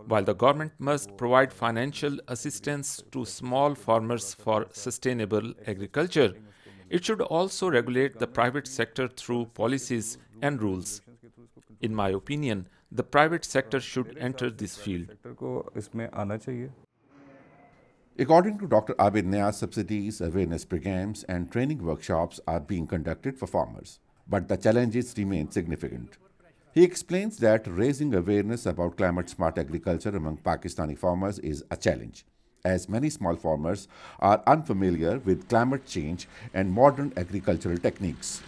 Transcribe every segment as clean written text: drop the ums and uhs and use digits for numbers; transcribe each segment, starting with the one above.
While the government must provide financial assistance to small farmers for sustainable agriculture, it should also regulate the private sector through policies and rules. In my opinion, the private sector should enter this field. According to Dr. Abid Niaz, subsidies, awareness programs, and training workshops are being conducted for farmers, but the challenges remain significant. He explains that raising awareness about climate-smart agriculture among Pakistani farmers is a challenge, as many small farmers are unfamiliar with climate change and modern agricultural techniques.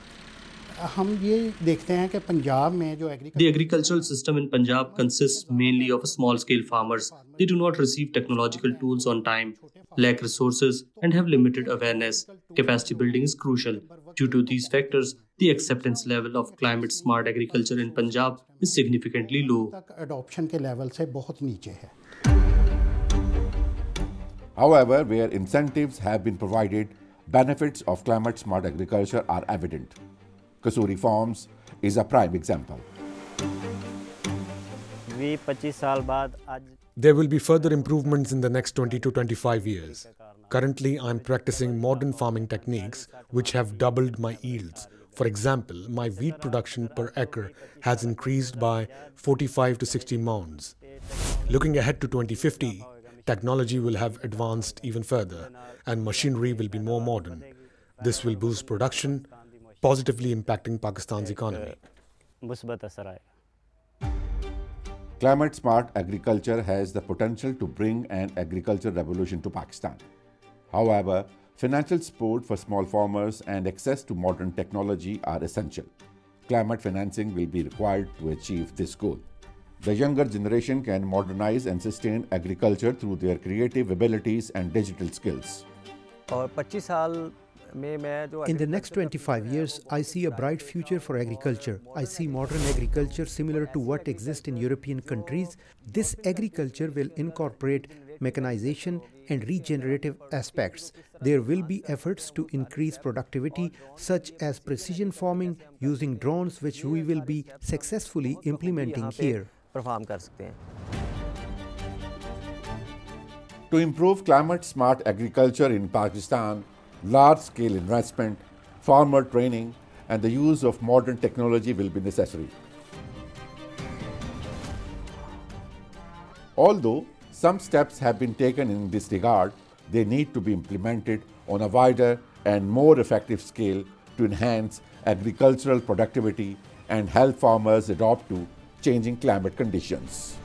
The agricultural system in Punjab consists mainly of small-scale farmers. They do not receive technological tools on time, lack resources, and have limited awareness. Capacity building is crucial. Due to these factors, the acceptance level of climate-smart agriculture in Punjab is significantly low. However, where incentives have been provided, benefits of climate-smart agriculture are evident. Kasuri Farms is a prime example. There will be further improvements in the next 20 to 25 years. Currently, I'm practicing modern farming techniques which have doubled my yields. For example, my wheat production per acre has increased by 45 to 60 mounds. Looking ahead to 2050, technology will have advanced even further and machinery will be more modern. This will boost production, positively impacting Pakistan's economy. Climate-smart agriculture has the potential to bring an agricultural revolution to Pakistan. However, financial support for small farmers and access to modern technology are essential. Climate financing will be required to achieve this goal. The younger generation can modernize and sustain agriculture through their creative abilities and digital skills. In the next 25 years, I see a bright future for agriculture. I see modern agriculture similar to what exists in European countries. This agriculture will incorporate mechanization and regenerative aspects. There will be efforts to increase productivity, such as precision farming using drones, which we will be successfully implementing here. To improve climate-smart agriculture in Pakistan, large-scale investment, farmer training, and the use of modern technology will be necessary. Although some steps have been taken in this regard, they need to be implemented on a wider and more effective scale to enhance agricultural productivity and help farmers adapt to changing climate conditions.